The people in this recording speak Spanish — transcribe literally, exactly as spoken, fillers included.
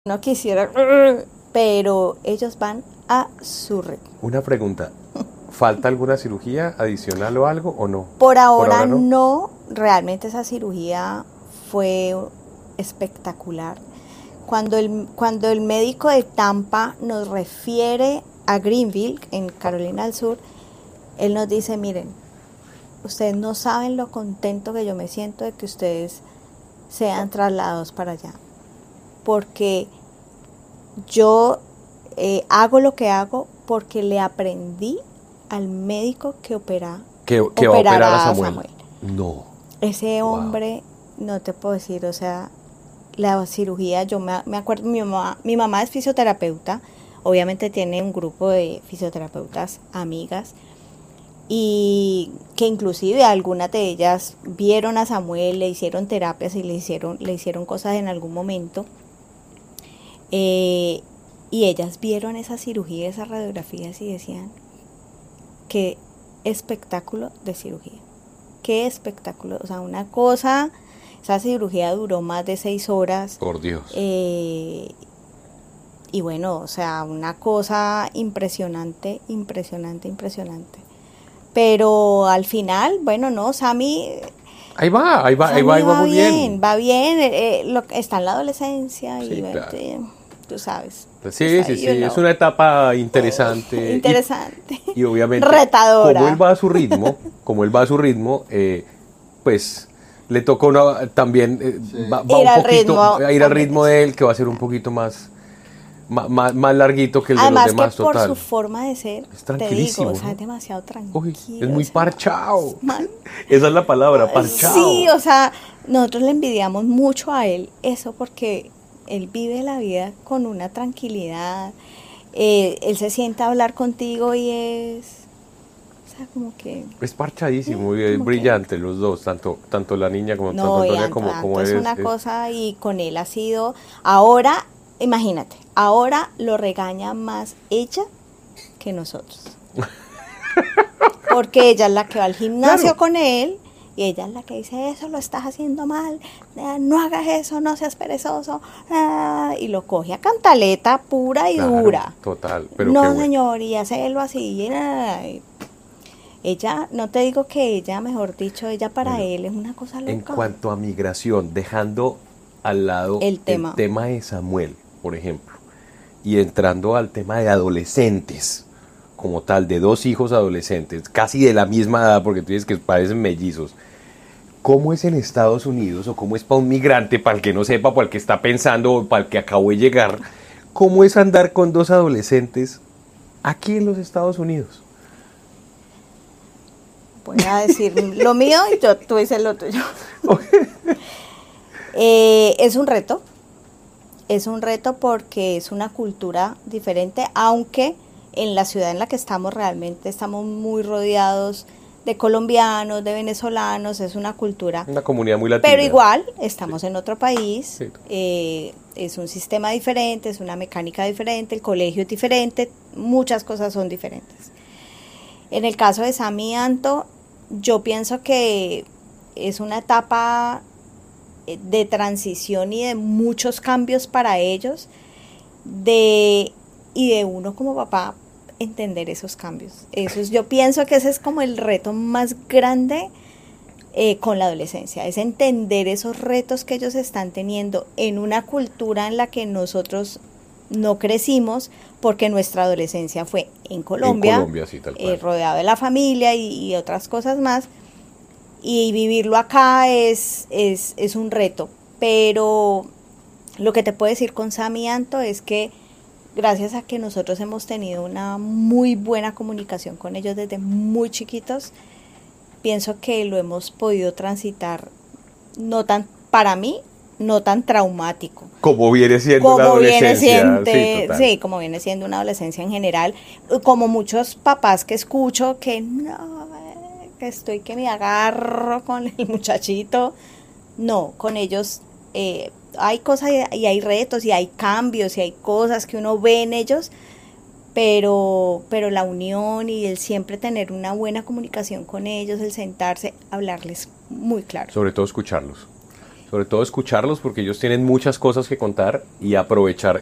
no quisiera, pero ellos van a su ritmo. Una pregunta, ¿falta alguna cirugía adicional o algo o no? Por ahora, Por ahora no. no, realmente esa cirugía fue espectacular. Cuando el, cuando el médico de Tampa nos refiere a Greenville, en Carolina del Sur, él nos dice, miren, ustedes no saben lo contento que yo me siento de que ustedes sean trasladados para allá. Porque yo eh, hago lo que hago porque le aprendí al médico que opera, que, que va a operar a Samuel. Samuel. No. Ese Wow. hombre, no te puedo decir, o sea, la cirugía, yo me, me acuerdo, mi mamá, mi mamá es fisioterapeuta, obviamente tiene un grupo de fisioterapeutas amigas, y que inclusive algunas de ellas vieron a Samuel, le hicieron terapias y le hicieron, le hicieron cosas en algún momento. Eh, y ellas vieron esa cirugía, esas radiografías y decían, qué espectáculo de cirugía, qué espectáculo, o sea, una cosa, esa cirugía duró más de seis horas. Por Dios. Eh, y bueno, o sea, una cosa impresionante, impresionante, impresionante. Pero al final, bueno, no, Sammy... Ahí va, ahí va, Sammy ahí va, ahí va, va muy bien, bien. va bien, eh, lo, está en la adolescencia Sí, y claro. eh, tú sabes. Sí, pues sí, ahí, sí, you know, es una etapa interesante. interesante. Y, y obviamente, retadora. como él va a su ritmo, como él va a su ritmo, eh, pues le toca una, también eh, Sí. va, va Ir un al poquito ritmo a ir al también ritmo es. de él, que va a ser un poquito más, más, más, más larguito que el Además de los demás, que por total. su forma de ser, Es te digo, tranquilísimo, o sea, ¿no? es demasiado tranquilo. Uy, es muy o sea, parchado. man, Esa es la palabra, parchado. sí, o sea, nosotros le envidiamos mucho a él eso porque él vive la vida con una tranquilidad. Eh, él se sienta a hablar contigo y es, o sea, como que Es parchadísimo Sí, y es como que- brillante los dos, tanto, tanto la niña como tanto no, y Antonia Anto, como, Anto como es él. una es- cosa y con él ha sido, ahora, imagínate, ahora lo regaña más ella que nosotros. Porque ella es la que va al gimnasio Claro. con él y ella es la que dice, eso lo estás haciendo mal, eh, no hagas eso, no seas perezoso, ah, y lo coge a cantaleta pura y Claro, dura. total, pero no, qué bueno. señor, y hacerlo así. ay. Ella, no te digo que ella, mejor dicho, ella para Bueno, él es una cosa loca. En cuanto a migración, dejando al lado El tema. tema de Samuel, por ejemplo, y entrando al tema de adolescentes, como tal, de dos hijos adolescentes, casi de la misma edad, porque tú dices que parecen mellizos. ¿Cómo es en Estados Unidos o cómo es para un migrante, para el que no sepa, para el que está pensando o para el que acabó de llegar? ¿Cómo es andar con dos adolescentes aquí en los Estados Unidos? Voy a decir lo mío y yo, tú dices lo tuyo. eh, es un reto. Es un reto porque es una cultura diferente, aunque en la ciudad en la que estamos realmente estamos muy rodeados de colombianos, de venezolanos, es una cultura. Una comunidad muy latina. Pero igual, estamos en otro país, Sí. eh, es un sistema diferente, es una mecánica diferente, el colegio es diferente, muchas cosas son diferentes. En el caso de Sammy y Anto, yo pienso que es una etapa de transición y de muchos cambios para ellos, de y de uno como papá entender esos cambios. Eso es, yo pienso que ese es como el reto más grande eh, con la adolescencia, es entender esos retos que ellos están teniendo en una cultura en la que nosotros no crecimos, porque nuestra adolescencia fue en Colombia, En Colombia, sí, tal cual. eh, rodeado de la familia y, y otras cosas más, y vivirlo acá es, es, es un reto. Pero lo que te puedo decir con Sammy y Anto es que gracias a que nosotros hemos tenido una muy buena comunicación con ellos desde muy chiquitos, pienso que lo hemos podido transitar no tan, para mí, no tan traumático. Como viene siendo Como la adolescencia. viene siendo, sí, total. sí, como viene siendo una adolescencia en general, como muchos papás que escucho que no, que estoy que me agarro con el muchachito, no, con ellos eh, hay cosas y hay retos y hay cambios y hay cosas que uno ve en ellos, pero, pero la unión y el siempre tener una buena comunicación con ellos, el sentarse, hablarles muy claro. Sobre todo escucharlos. Sobre todo escucharlos porque ellos tienen muchas cosas que contar y aprovechar